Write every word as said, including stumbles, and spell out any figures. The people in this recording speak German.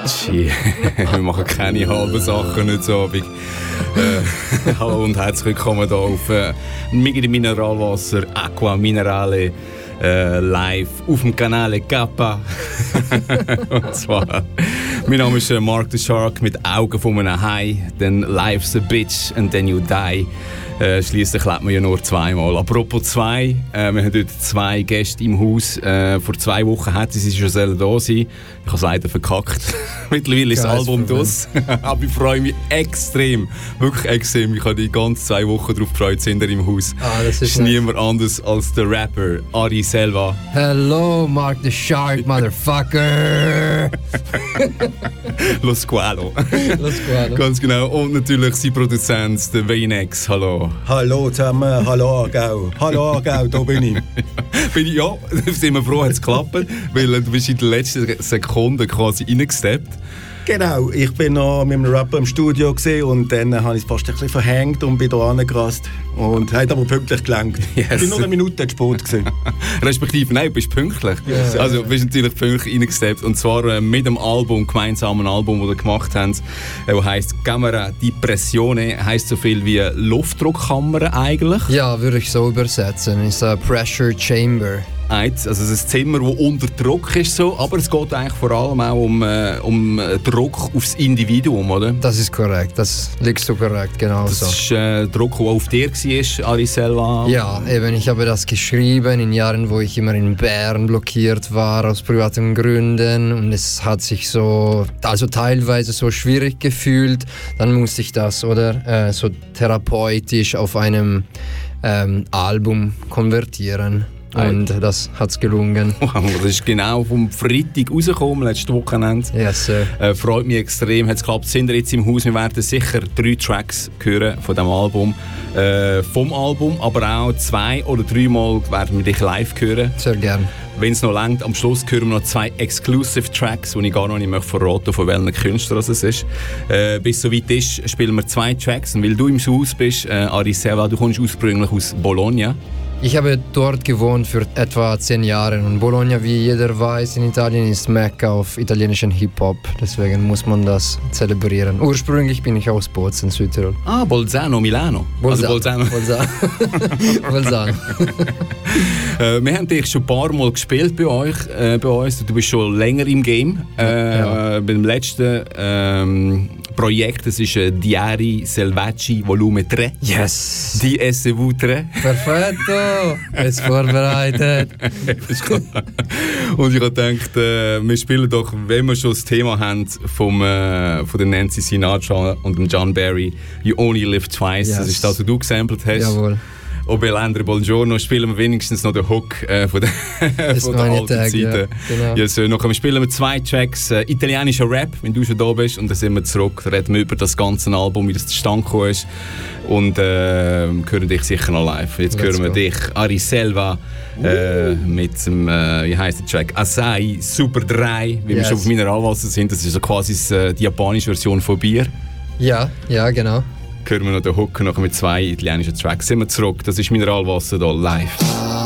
Shit, wir machen keine halben Sachen nicht so Abend. Äh, hallo und herzlich willkommen hier auf äh, Migri Mineralwasser Aqua Minerale äh, live auf dem Kanal Kappa. Und zwar, mein Name ist äh, Mark the Shark mit Augen von einem Hai. Then life's a bitch and then you die. Äh, Schliesslich lebt man ja nur zweimal. Apropos zwei, äh, wir haben heute zwei Gäste im Haus. Äh, vor zwei Wochen hätten sie schon sollen da sein. Ich habe es leider verkackt. Mittlerweile ist das Album draus. Aber ich freue mich extrem. Wirklich extrem. Ich habe die ganzen zwei Wochen darauf gefreut, sind wir im Haus. Ah, das ist ist niemand anders als der Rapper Ari Selva. Hello, Mark the Shark, motherfucker! Lo Squalo. Lo Squalo. Ganz genau. Und natürlich sein Produzent, der Venex. Hallo. Hallo zusammen, hallo Aargau. Hallo Aargau, da bin ich. bin ich ja, da sind wir froh, hat es geklappt, weil du bist in der letzten Sekunde quasi reingesteppt. Genau, ich bin noch mit einem Rapper im Studio gewesen und dann habe ich es fast ein bisschen verhängt und bin hier angerast. Und hat aber pünktlich gelangt. Yes. Ich bin nur eine Minute zu spät gewesen. Respektive, nein, du bist pünktlich. Yes. Also du bist natürlich pünktlich reingesteppt. Und zwar äh, mit dem Album, gemeinsamen Album, das wir gemacht haben, äh, das heisst Camera di Pressione, heisst so viel wie Luftdruckkammer eigentlich. Ja, würde ich so übersetzen. Ist ein Pressure Chamber. Also es ist ein Zimmer, das unter Druck ist, so, aber es geht eigentlich vor allem auch um, äh, um Druck aufs Individuum, oder? Das ist korrekt, das liegt so korrekt, genau das so. Das ist äh, Druck, der auf dir war, Ari Selva? Ja, eben, ich habe das geschrieben in Jahren, wo ich immer in Bern blockiert war, aus privaten Gründen, und es hat sich so, also teilweise so schwierig gefühlt, dann musste ich das, oder, äh, so therapeutisch auf einem ähm, Album konvertieren. Und das hat es gelungen. Wow, das ist genau vom Freitag rausgekommen, letztes Wochenende. Yes, sir. Äh, freut mich extrem, hat es geklappt. Sind wir jetzt im Haus, wir werden sicher drei Tracks hören von diesem Album. Äh, vom Album, aber auch zwei oder dreimal werden wir dich live hören. Sehr gern. Wenn es noch reicht, am Schluss hören wir noch zwei Exclusive Tracks, die ich gar noch nicht mehr verraten, von welchen Künstlern es ist. Äh, bis es soweit ist, spielen wir zwei Tracks. Und weil du im Haus bist, äh, Ari Selva, du kommst ursprünglich aus Bologna. Ich habe dort gewohnt für etwa zehn Jahre und Bologna, wie jeder weiß, in Italien ist Mekka auf italienischen Hip-Hop. Deswegen muss man das zelebrieren. Ursprünglich bin ich aus Bozen, Südtirol. Ah, Bolzano, Milano. Bolzano. Also Bolzano. Bolzano. Bolzano. äh, wir haben dich schon ein paar Mal gespielt bei euch, äh, bei uns. Du bist schon länger im Game. Äh, ja. Beim letzten ähm, Projekt, das ist äh, Diari Selvaggi Volume drei. Yes! D S V drei. Perfetto! Jetzt vorbereitet. Und ich habe gedacht, äh, wir spielen doch, wenn wir schon das Thema haben vom, äh, von der Nancy Sinatra und dem John Barry, You Only Live Twice. Yes. Das ist das, was du gesampelt hast. Jawohl. Obelendre Buongiorno spielen wir wenigstens noch den Hook äh, von der, von der alten Tag, Zeiten. Ja, genau. Ja, so, noch spielen wir zwei Tracks äh, italienischer Rap, wenn du schon da bist, und dann sind wir zurück, reden wir über das ganze Album, wie das zustande gekommen ist, und äh, hören dich sicher noch live. Jetzt Let's hören wir go. dich, Ari Selva, äh, mit dem, äh, wie heisst der Track, Asai Super drei, wie yes. wir schon auf Mineralwasser sind, das ist so quasi äh, die japanische Version von Bier. Ja, ja, genau. Hören wir noch den Hook noch mit zwei italienischen Tracks. Sind wir zurück, das ist Mineralwasser hier live.